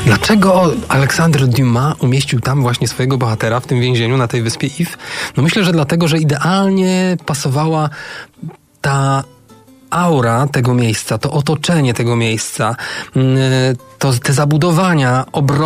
Dlaczego Alexandre Dumas umieścił tam właśnie swojego bohatera w tym więzieniu na tej wyspie If? No myślę, że dlatego, że idealnie pasowała ta aura tego miejsca, to otoczenie tego miejsca, te zabudowania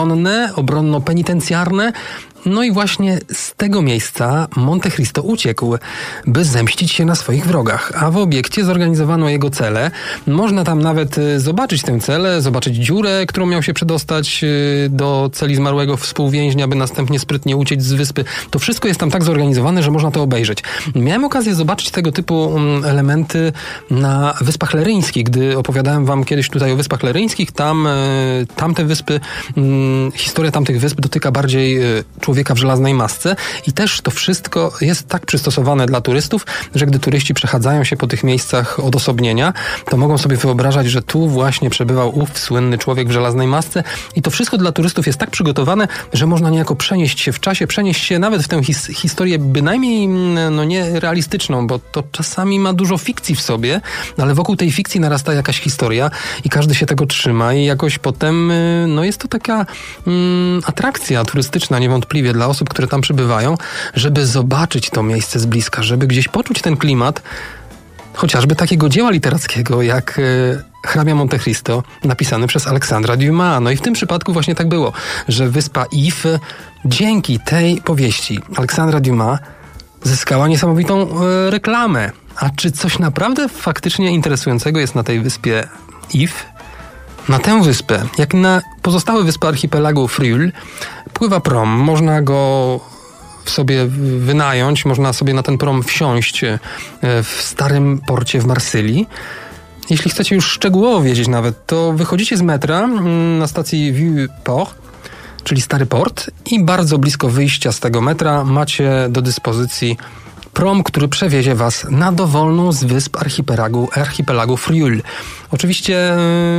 obronno-penitencjarne. No i właśnie z tego miejsca Monte Cristo uciekł, by zemścić się na swoich wrogach. A w obiekcie zorganizowano jego celę. Można tam nawet zobaczyć tę celę, zobaczyć dziurę, którą miał się przedostać do celi zmarłego współwięźnia, by następnie sprytnie uciec z wyspy. To wszystko jest tam tak zorganizowane, że można to obejrzeć. Miałem okazję zobaczyć tego typu elementy na Wyspach Leryńskich. Gdy opowiadałem wam kiedyś tutaj o Wyspach Leryńskich, tamte wyspy, historia tamtych wysp dotyka bardziej człowieka w żelaznej masce i też to wszystko jest tak przystosowane dla turystów, że gdy turyści przechadzają się po tych miejscach odosobnienia, to mogą sobie wyobrażać, że tu właśnie przebywał ów słynny człowiek w żelaznej masce i to wszystko dla turystów jest tak przygotowane, że można niejako przenieść się w czasie, przenieść się nawet w tę historię bynajmniej nie realistyczną, bo to czasami ma dużo fikcji w sobie, ale wokół tej fikcji narasta jakaś historia i każdy się tego trzyma i jakoś potem jest to taka atrakcja turystyczna niewątpliwie dla osób, które tam przybywają, żeby zobaczyć to miejsce z bliska, żeby gdzieś poczuć ten klimat chociażby takiego dzieła literackiego jak Hrabia Monte Cristo, napisany przez Alexandra Dumas. No i w tym przypadku właśnie tak było, że wyspa If dzięki tej powieści Alexandra Dumas zyskała niesamowitą reklamę. A czy coś naprawdę faktycznie interesującego jest na tej wyspie If? Na tę wyspę, jak na pozostałe wyspy archipelagu Friuli, pływa prom. Można go sobie wynająć, można sobie na ten prom wsiąść w starym porcie w Marsylii. Jeśli chcecie już szczegółowo wiedzieć nawet, to wychodzicie z metra na stacji Vieux-Port, czyli Stary Port, i bardzo blisko wyjścia z tego metra macie do dyspozycji prom, który przewiezie was na dowolną z wysp archipelagu Friuli. Oczywiście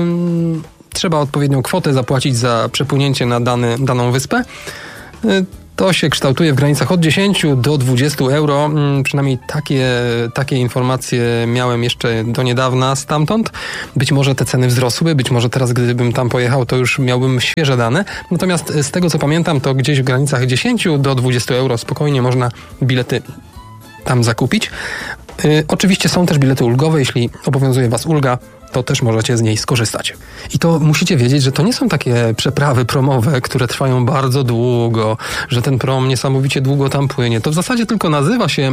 trzeba odpowiednią kwotę zapłacić za przepłynięcie na daną wyspę. To się kształtuje w granicach od 10 do 20 euro. Przynajmniej takie informacje miałem jeszcze do niedawna stamtąd. Być może te ceny wzrosły, być może teraz, gdybym tam pojechał, to już miałbym świeże dane. Natomiast z tego, co pamiętam, to gdzieś w granicach 10 do 20 euro spokojnie można bilety tam zakupić. Oczywiście są też bilety ulgowe. Jeśli obowiązuje was ulga, to też możecie z niej skorzystać. I to musicie wiedzieć, że to nie są takie przeprawy promowe, które trwają bardzo długo, że ten prom niesamowicie długo tam płynie. To w zasadzie tylko nazywa się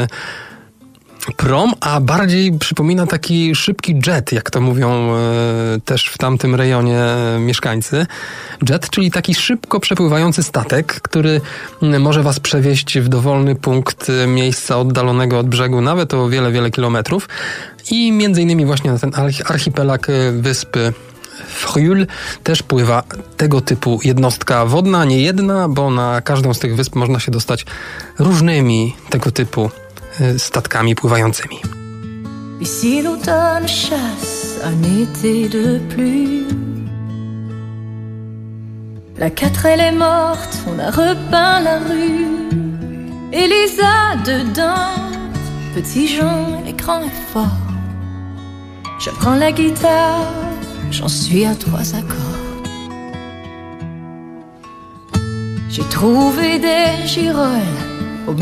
prom, a bardziej przypomina taki szybki jet, jak to mówią też w tamtym rejonie mieszkańcy. Jet, czyli taki szybko przepływający statek, który może was przewieźć w dowolny punkt miejsca oddalonego od brzegu, nawet o wiele, wiele kilometrów. I między innymi właśnie na ten archipelag wyspy Friuli też pływa tego typu jednostka wodna, nie jedna, bo na każdą z tych wysp można się dostać różnymi tego typu statkami pływającymi. Ici l'automne chasse un été de pluie. La 4 elle est morte, on a repeint la rue. Elisa dedans, petit Jean, l'écran est fort. Je prends la guitare, j'en suis à 3 accords. J'ai trouvé des girolles